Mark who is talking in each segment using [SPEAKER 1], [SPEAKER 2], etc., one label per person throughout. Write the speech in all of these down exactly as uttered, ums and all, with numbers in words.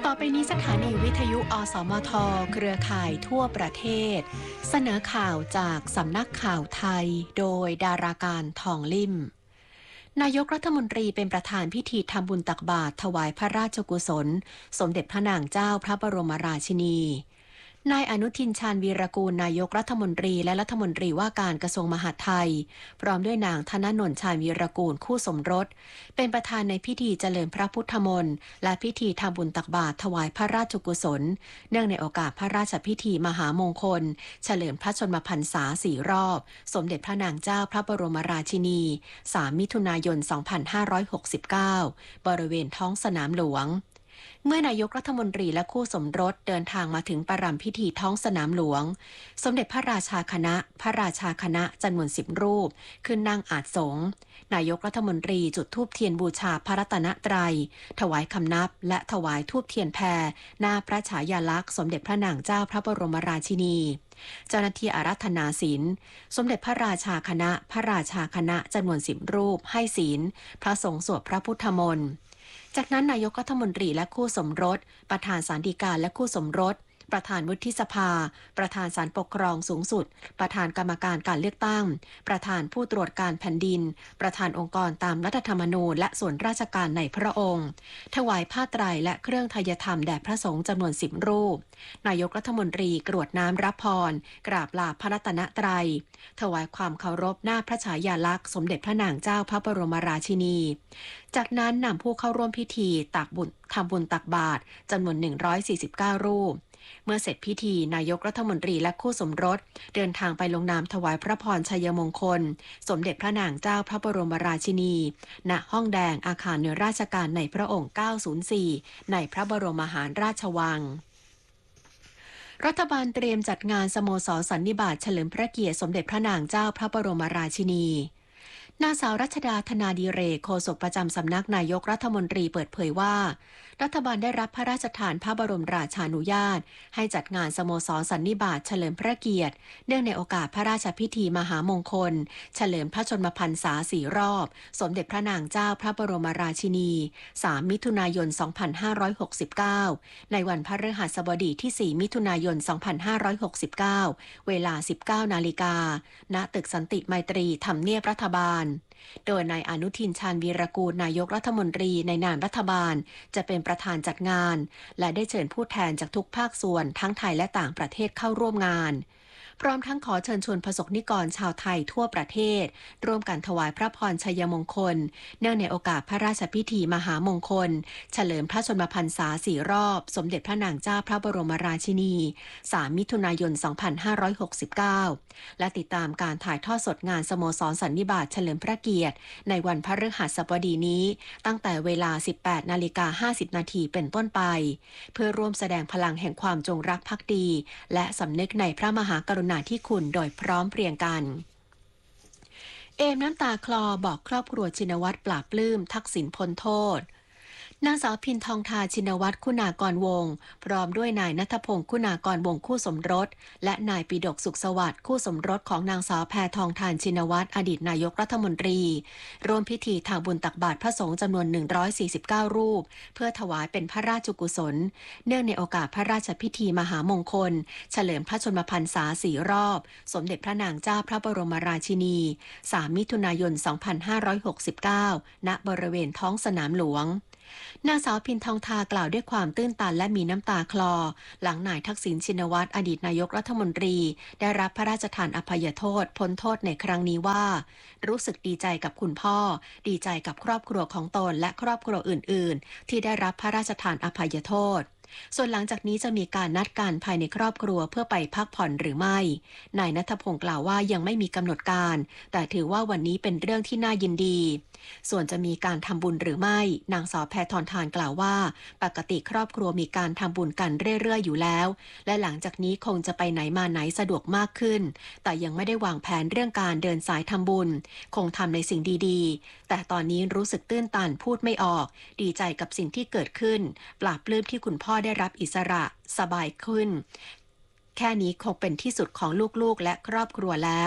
[SPEAKER 1] ต่อไปนี้สถานีวิทยุอสมทเครือข่ายทั่วประเทศเสนอข่าวจากสำนักข่าวไทยโดยดาราการทองลิ่มนายกรัฐมนตรีเป็นประธานพิธีทำบุญตักบาตรถวายพระราชกุศลสมเด็จพระนางเจ้าพระบรมราชินีนายอนุทินชาญวีรกูลนายกรัฐมนตรีและรัฐมนตรีว่าการกระทรวงมหาดไทยพร้อมด้วยนางธนนนท์ชาญวีรกูลคู่สมรสเป็นประธานในพิธีเจริญพระพุทธมนต์และพิธีทำบุญตักบาตรถวายพระราชกุศลเนื่องในโอกาสพระราชพิธีมหามงคลเฉลิมพระชนมพรรษาสี่รอบสมเด็จพระนางเจ้าพระบรมราชินีสามมิถุนายนสองพันห้าร้อยหกสิบเก้าบริเวณท้องสนามหลวงเมื่อนายกรัฐมนตรีและคู่สมรสเดินทางมาถึงประรำพิธีท้องสนามหลวงสมเด็จพระราชาคณะพระราชาคณะจำนวนสิบรูปขึ้นนั่งอาสงฆ์นายกรัฐมนตรีจุดธูปเทียนบูชาพระรัตนตรัยถวายคำนับและถวายธูปเทียนแพรหน้าพระฉายาลักษณ์สมเด็จพระนางเจ้าพระบรมราชินีเจ้าหน้าที่อาราธนาศีลสมเด็จพระราชาคณะพระราชาคณะจำนวนสิบรูปให้ศีลพระสงฆ์สวดพระพุทธมนต์จากนั้นนายกรัฐมนตรีและคู่สมรสประธานศาลฎีกาและคู่สมรสประธานวุฒิสภาประธานศาลปกครองสูงสุดประธานกรรมการการเลือกตั้งประธานผู้ตรวจการแผ่นดินประธานองค์กรตามรัฐธรรมนูญและส่วนราชการในพระองค์ถวายผ้าไตรและเครื่องไทยธรรมแด่พระสงฆ์จำนวนสิบรูปนายกรัฐมนตรีกรวดน้ำรับพรกราบลาพระรัตนตรัยถวายความเคารพหน้าพระฉายาลักษณ์สมเด็จพระนางเจ้าพระบรมราชินีจากนั้นนำผู้เข้าร่วมพิธีตักบุญทำบุญตักบาตรจำนวนหนึ่งร้อยสี่สิบเก้ารูปเมื่อเสร็จพิธีนายกรัฐมนตรีและคู่สมรสเดินทางไปลงนามถวายพระพรชัยมงคลสมเด็จพระนางเจ้าพระบรมราชินีณห้องแดงอาคารในราชการในพระองค์เก้าศูนย์สี่ในพระบรมมหาราชวังรัฐบาลเตรียมจัดงานสโมสรสันนิบาตเฉลิมพระเกียรติสมเด็จพระนางเจ้าพระบรมราชินีนางสาวรัชดาธนาดิเรกโฆษกประจำสำนักนายกรัฐมนตรีเปิดเผยว่ารัฐบาลได้รับพระราชทานพระบรมราชานุญาตให้จัดงานสโมสรสันนิบาตเฉลิมพระเกียรติเนื่องในโอกาสพระราชพิธีมหามงคลเฉลิมพระชนมพรรษาสี่รอบสมเด็จพระนางเจ้าพระบรมราชินีสามมิถุนายนสองพันห้าร้อยหกสิบเก้าในวันพฤหัสบดีที่สี่มิถุนายนสองพันห้าร้อยหกสิบเก้าเวลา สิบเก้านาฬิกาณตึกสันติไมตรีทำเนียบรัฐบาลโดยนายอนุทินชาญวีรกูลนายกรัฐมนตรีในนามรัฐบาลจะเป็นประธานจัดงานและได้เชิญผู้แทนจากทุกภาคส่วนทั้งไทยและต่างประเทศเข้าร่วมงานพร้อมทั้งขอเชิญชวนประสบนิกรชาวไทยทั่วประเทศร่วมกันถวายพระพรชัยมงคลเนื่องในโอกาสพระราชพิธีมหามงคลเฉลิมพระชนมพรรษาสี่รอบสมเด็จพระนางเจ้าพระบรมราชินีสามมิถุนายนสองพันห้าร้อยหกสิบเก้าและติดตามการถ่ายทอดสดงานสโมสรสันนิบาตเฉลิมพระเกียรติในวันพฤหัสบดีนี้ตั้งแต่เวลา สิบแปดนาฬิกาห้าสิบนาทีเป็นต้นไปเพื่อร่วมแสดงพลังแห่งความจงรักภักดีและสำนึกในพระมหากรุณาธิคุณโดยพร้อมเพรียงกันเอมน้ำตาคลอบอกครอบครัวชินวัตรปราบปลื้มทักษิณพ้นโทษนางสาวพินทองทาชินวัตรคุณากรวงศ์พร้อมด้วยนายณัฐพงศ์คุณากรวงศ์คู่สมรสและนายปิฎกสุขสวัสดิ์คู่สมรสของนางสาวแพทองทานชินวัตรอดีตนายกรัฐมนตรีร่วมพิธีทางบุญตักบาตรพระสงฆ์จำนวนหนึ่งร้อยสี่สิบเก้ารูปเพื่อถวายเป็นพระราชกุศลเนื่องในโอกาสพระราชพิธีมหามงคลเฉลิมพระชนมพรรษาสี่รอบสมเด็จพระนางเจ้าพระบรมราชินีสามมิถุนายนสองพันห้าร้อยหกสิบเก้าณบริเวณท้องสนามหลวงนางสาวพินทองทากล่าวด้วยความตื้นตันและมีน้ำตาคลอหลังนายทักษิณชินวัตรอดีตนายกรัฐมนตรีได้รับพระราชทานอภัยโทษพ้นโทษในครั้งนี้ว่ารู้สึกดีใจกับคุณพ่อดีใจกับครอบครัวของตนและครอบครัวอื่นๆที่ได้รับพระราชทานอภัยโทษส่วนหลังจากนี้จะมีการนัดกันภายในครอบครัวเพื่อไปพักผ่อนหรือไม่นายณัฐพงศ์กล่าวว่ายังไม่มีกำหนดการแต่ถือว่าวันนี้เป็นเรื่องที่น่ายินดีส่วนจะมีการทำบุญหรือไม่นางสาวแพทองทานกล่าวว่าปกติครอบครัวมีการทำบุญกันเรื่อยๆอยู่แล้วและหลังจากนี้คงจะไปไหนมาไหนสะดวกมากขึ้นแต่ยังไม่ได้วางแผนเรื่องการเดินสายทำบุญคงทำในสิ่งดีๆแต่ตอนนี้รู้สึกตื้นตันพูดไม่ออกดีใจกับสิ่งที่เกิดขึ้นปลาบปลื้มที่คุณพ่อได้รับอิสระสบายขึ้นแค่นี้คงเป็นที่สุดของลูกๆและครอบครัวแล้ว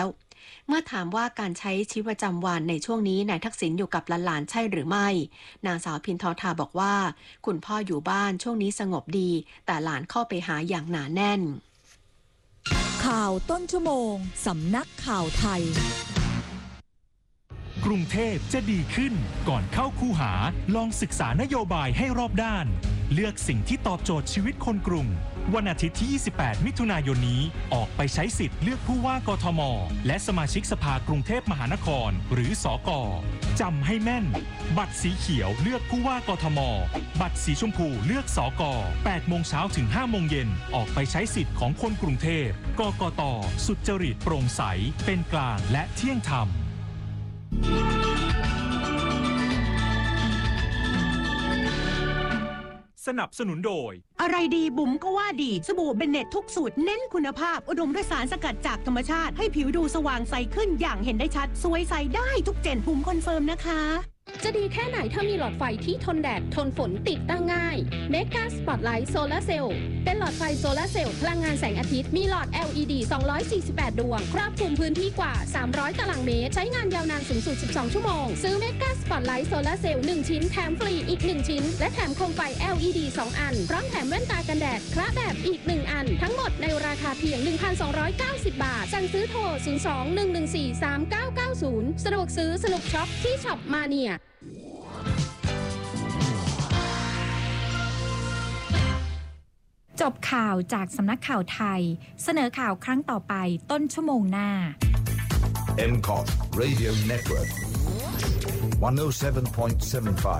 [SPEAKER 1] เมื่อถามว่าการใช้ชีวิตประจำวันในช่วงนี้นายทักษิณอยู่กับหลานๆใช่หรือไม่นางสาวพินททาบอกว่าคุณพ่ออยู่บ้านช่วงนี้สงบดีแต่หลานเข้าไปหาอย่างหนาแน่น
[SPEAKER 2] ข่าวต้นชั่วโมงสำนักข่าวไทย
[SPEAKER 3] กรุงเทพจะดีขึ้นก่อนเข้าคูหาลองศึกษานโยบายให้รอบด้านเลือกสิ่งที่ตอบโจทย์ชีวิตคนกรุงวันอาทิตย์ที่ยี่สิบแปดมิถุนายนนี้ออกไปใช้สิทธิ์เลือกผู้ว่ากทมและสมาชิกสภากรุงเทพมหานครหรือสก.จำให้แม่นบัตรสีเขียวเลือกผู้ว่ากทมบัตรสีชมพูเลือกสก.แปดโมงเช้าถึงห้าโมงเย็นออกไปใช้สิทธิ์ของคนกรุงเทพกกต.สุจริตโปร่งใสเป็นกลางและเที่ยงธรรมสนับสนุนโดย
[SPEAKER 4] อะไรดีบุ๋มก็ว่าดีสบู่เบนเน็ตทุกสูตรเน้นคุณภาพอุดมด้วยสารสกัดจากธรรมชาติให้ผิวดูสว่างใสขึ้นอย่างเห็นได้ชัดสวยใสได้ทุกเจนบุ๋มคอนเฟิร์มนะคะ
[SPEAKER 5] จะดีแค่ไหนถ้ามีหลอดไฟที่ทนแดดทนฝนติดตั้งง่าย Mega Spotlight Solar Cell เป็นหลอดไฟโซลาร์เซลล์พลังงานแสงอาทิตย์มีหลอด แอล อี ดี สองร้อยสี่สิบแปด ดวงครอบคลุมพื้นที่กว่าสามร้อยตารางเมตรใช้งานยาวนานสูงสุดสิบสองชั่วโมงซื้อ Mega Spotlight Solar Cell หนึ่งชิ้นแถมฟรีอีกหนึ่งชิ้นและแถมโคมไฟ แอล อี ดี สองอันพร้อมแถมแว่นตากันแดดคละแบบอีกหนึ่งอันทั้งหมดในราคาเพียง หนึ่งพันสองร้อยเก้าสิบ บาทสั่งซื้อโทรศูนย์ สอง หนึ่ง หนึ่ง สี่ สาม เก้า เก้า ศูนย์สะดวกซื้อสนุกช็อปที่ช็อปมาเนีย
[SPEAKER 2] จบข่าวจากสำนักข่าวไทยเสนอข่าวครั้งต่อไปต้นชั่วโมงหน้า
[SPEAKER 6] เอ็ม ซี โอ ที Radio Network หนึ่งศูนย์เจ็ดจุดเจ็ดห้า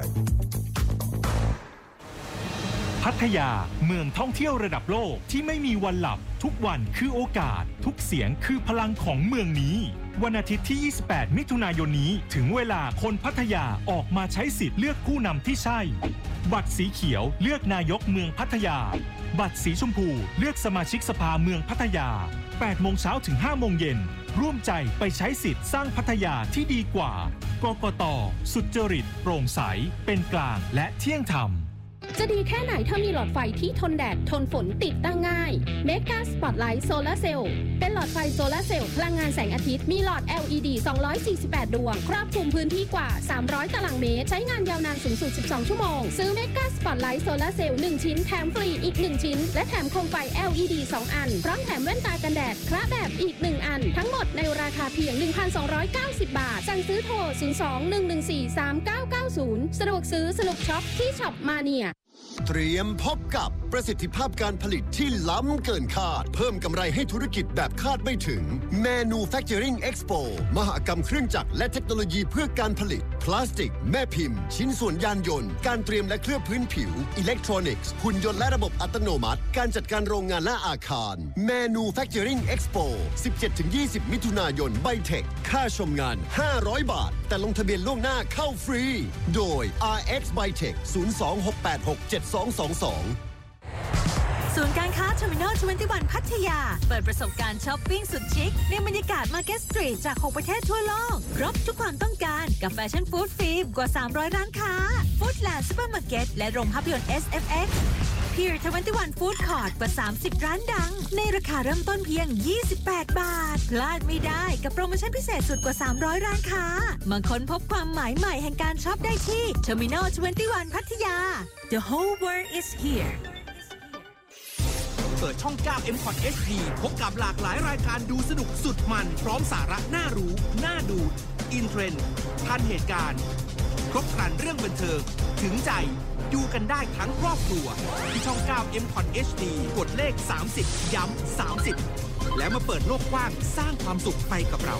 [SPEAKER 3] พัทยาเมืองท่องเที่ยวระดับโลกที่ไม่มีวันหลับทุกวันคือโอกาสทุกเสียงคือพลังของเมืองนี้วันอาทิตย์ที่ยี่สิบแปดมิถุนายนนี้ถึงเวลาคนพัทยาออกมาใช้สิทธิ์เลือกผู้นำที่ใช่บัตรสีเขียวเลือกนายกเมืองพัทยาบัตรสีชมพูเลือกสมาชิกสภาเมืองพัทยาแปดโมงเช้าถึงห้าโมงเย็นร่วมใจไปใช้สิทธิ์สร้างพัทยาที่ดีกว่ากกต.สุจริตโปร่งใสเป็นกลางและเที่ยงธรรม
[SPEAKER 5] จะดีแค่ไหนถ้ามีหลอดไฟที่ทนแดดทนฝนติดตั้งง่าย Mega Spotlight Solar Cell เป็นหลอดไฟโซลาร์เซลล์พลังงานแสงอาทิตย์มีหลอด แอล อี ดี สองร้อยสี่สิบแปด ดวงครอบคลุมพื้นที่กว่าสามร้อยตารางเมตรใช้งานยาวนานสูงสุดสิบสองชั่วโมงซื้อ Mega Spotlight Solar Cell หนึ่งชิ้นแถมฟรีอีกหนึ่งชิ้นและแถมโคมไฟ แอล อี ดี สองอันพร้อมแถมแว่นตากันแดดคละแบบอีกหนึ่งอันทั้งหมดในราคาเพียง หนึ่งพันสองร้อยเก้าสิบ บาทสั่งซื้อโทรศูนย์ สอง หนึ่ง หนึ่ง สี่ สาม เก้า เก้า ศูนย์สะดวกซื้อสนุกช็อปที่ช็อปมาเนีย
[SPEAKER 7] เตรียมพบกับประสิทธิภาพการผลิตที่ล้ำเกินคาดเพิ่มกำไรให้ธุรกิจแบบคาดไม่ถึง Manufacturing Expo มหกรรมเครื่องจักรและเทคโนโลยีเพื่อการผลิตพลาสติกแม่พิมพ์ชิ้นส่วนยานยนต์การเตรียมและเคลือบพื้นผิวอิเล็กทรอนิกส์หุ่นยนต์และระบบอัตโนมัติการจัดการโรงงานและอาคาร Manufacturing Expo สิบเจ็ดถึงยี่สิบ มิถุนายนไบเทคค่าชมงานห้าร้อยบาทแต่ลงทะเบียนล่วงหน้าเข้าฟรีโดย อาร์ เอ็กซ์ Bytech ศูนย์ สอง หก แปด หก เจ็ด สอง สอง สอง
[SPEAKER 8] ศูนย์การค้า Terminal ยี่สิบเอ็ด พัทยาเปิดประสบการณ์ช้อปปิ้งสุดชิคในบรรยากาศ Market Street จากหกประเทศทั่วโลกครบทุกความต้องการกับแฟชั่นฟู้ดฟิล์มกว่าสามร้อยร้านค้า Foodland Supermarket และโรงภาพยนตร์ เอส เอฟ เอ็กซ์ Pier ยี่สิบเอ็ด Food Court กว่าสามสิบร้านดังในราคาเริ่มต้นเพียงยี่สิบแปดบาทพลาดไม่ได้กับโปรโมชั่นพิเศษสุดกว่าสามร้อยร้านค้ามาค้นพบความหมายใหม่แห่งการช็อปได้ที่ Terminal ยี่สิบเอ็ด พัทยา The whole world is here
[SPEAKER 9] เปิดช่อง เก้า เอ็ม ซี โอ ที เอช ดี พบกับหลากหลายรายการดูสนุกสุดมันพร้อมสาระน่ารู้น่าดูอินเทรนด์ทันเหตุการณ์ครบครันเรื่องบันเทิงถึงใจดูกันได้ทั้งครอบครัวที่ช่อง เก้า เอ็ม ซี โอ ที เอช ดี กดเลขสามสิบย้ำสามสิบแล้วมาเปิดโลกกว้างสร้างความสุขไปกับเรา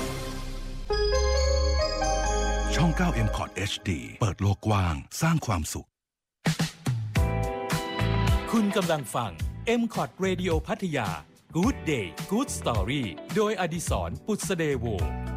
[SPEAKER 10] ช่อง เก้า เอ็ม ซี โอ ที เอช ดี เปิดโลกกว้างสร้างความสุข
[SPEAKER 3] คุณกำลังฟัง เอ็ม ซี โอ ที Radio พัทยา Good Day Good Story โดยอดิศร ปุษเดโว